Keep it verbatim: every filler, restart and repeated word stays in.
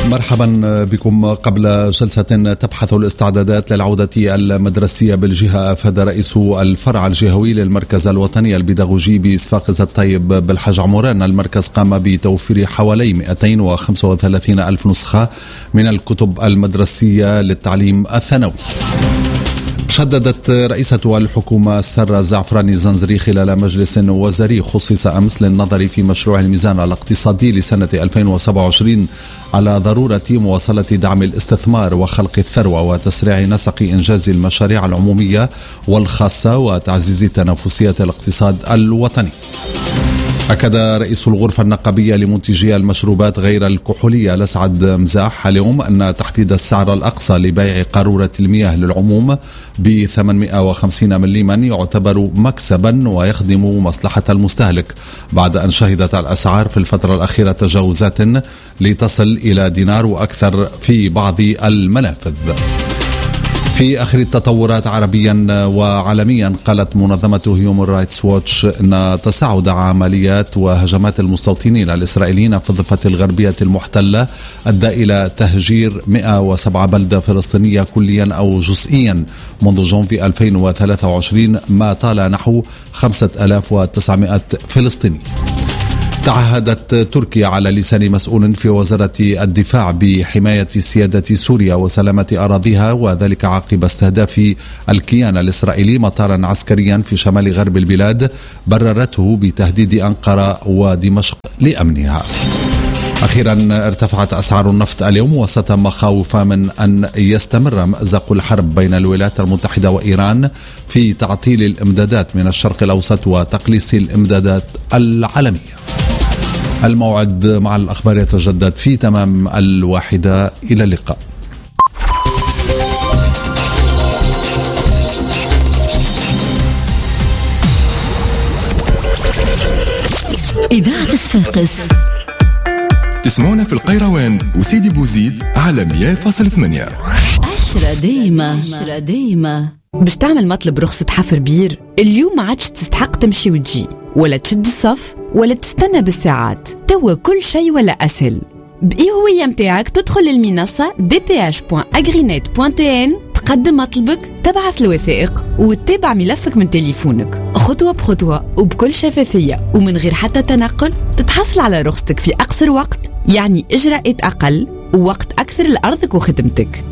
مرحبا بكم. قبل جلسة تبحث الاستعدادات للعودة المدرسية بالجهة، أفاد رئيس الفرع الجهوي للمركز الوطني البيداغوجي بإصفاقس الطيب بالحاج عمور أن المركز قام بتوفير حوالي مئتين وخمسة وثلاثين ألف نسخة من الكتب المدرسية للتعليم الثانوي. شددت رئيسة الحكومة السارة الزعفراني الزنزري خلال مجلس وزاري خصص أمس للنظر في مشروع الميزان الاقتصادي لسنة ألفين وسبعة وعشرين على ضرورة مواصلة دعم الاستثمار وخلق الثروة وتسريع نسق إنجاز المشاريع العمومية والخاصة وتعزيز تنافسية الاقتصاد الوطني. أكد رئيس الغرفة النقابية لمنتجي المشروبات غير الكحولية لسعد مزاح اليوم أن تحديد السعر الأقصى لبيع قارورة المياه للعموم ب ثمانمئة وخمسين مليما يعتبر مكسبا ويخدم مصلحة المستهلك، بعد أن شهدت الأسعار في الفترة الأخيرة تجاوزات لتصل إلى دينار وأكثر في بعض المنافذ. في آخر التطورات عربيا وعالميا، قالت منظمة هيومن رايتس ووتش أن تصاعد عمليات وهجمات المستوطنين الإسرائيليين في الضفة الغربية المحتلة أدى إلى تهجير مئة وسبعة بلدة فلسطينية كليا أو جزئيا منذ جونفي ألفين وثلاثة وعشرين، ما طال نحو خمسة آلاف وتسعمئة فلسطيني. تعهدت تركيا على لسان مسؤول في وزارة الدفاع بحماية سيادة سوريا وسلامة أراضيها، وذلك عقب استهداف الكيان الإسرائيلي مطارا عسكريا في شمال غرب البلاد بررته بتهديد أنقرة ودمشق لأمنها. أخيرا، ارتفعت أسعار النفط اليوم وسط مخاوف من أن يستمر مأزق الحرب بين الولايات المتحدة وإيران في تعطيل الإمدادات من الشرق الأوسط وتقليص الإمدادات العالمية. الموعد مع الأخبار يتجدد في تمام الواحدة. إلى اللقاء. إذاعة صفاقس تسمعونا في القيروان وسيدي بوزيد على مية فاصلة ثمانية. عشرة دايمة عشرة دايمة. باش تعمل مطلب رخصة حفر بير اليوم ما عادش تستحق تمشي وتجي ولا تشد الصف ولا تستنى بالساعات، توا كل شيء ولا أسهل. بإي هوية متاعك تدخل للمنصة دي بي إتش دوت أغرينيت دوت تي إن، تقدم مطلبك، تبعث الوثائق وتتابع ملفك من تليفونك خطوة بخطوة وبكل شفافية ومن غير حتى تنقل. تتحصل على رخصتك في أقصر وقت، يعني إجراءات أقل ووقت أكثر لأرضك وخدمتك.